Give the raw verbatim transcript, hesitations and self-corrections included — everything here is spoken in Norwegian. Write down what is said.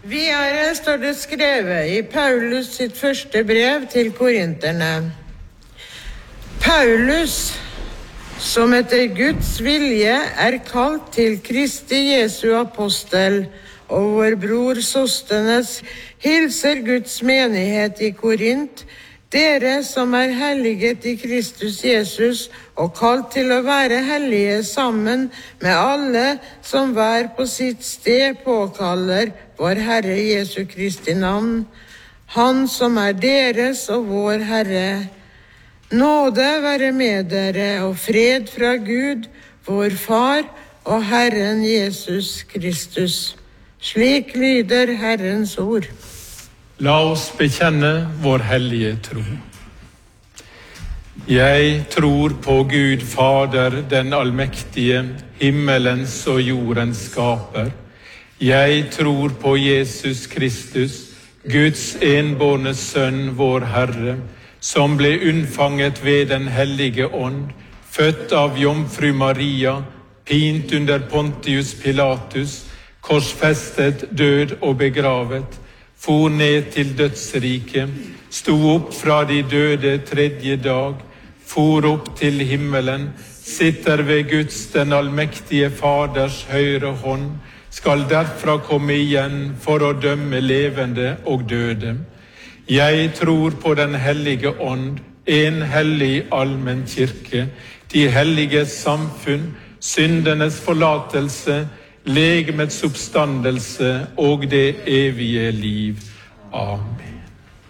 Videre står det skrevet i Paulus sitt første brev til korinterne. Paulus, som etter Guds vilje er kalt til Kristi Jesu apostel, og vår bror Sostenes hilser Guds menighet i Korint, dere som er helliget i Kristus Jesus og kalt til å være hellige sammen med alle som hver på sitt sted påkaller vår Herre Jesu Kristi navn, Han som er deres og vår Herre. Nåde være med dere og fred fra Gud, vår Far og Herren Jesus Kristus. Slik lyder Herrens ord. La oss bekjenne vår hellige tro. Jeg tror på Gud Fader, den allmektige, himmelens og jordens skaper. Jeg tror på Jesus Kristus, Guds enbårne sønn, vår Herre, som ble unnfanget ved den hellige ånd, født av jomfru Maria, pint under Pontius Pilatus, korsfestet, død og begravet, for ned til dødsriket, sto opp fra de døde tredje dag, for opp til himmelen, sitter ved Guds den allmektige Faders høyre hånd, skal derfra komme igjen for å dømme levende og døde. Jeg tror på den hellige ånd, en hellig allmenn kirke, de helliges samfunn, syndenes forlatelse, legemets oppstandelse og det evige liv. Amen.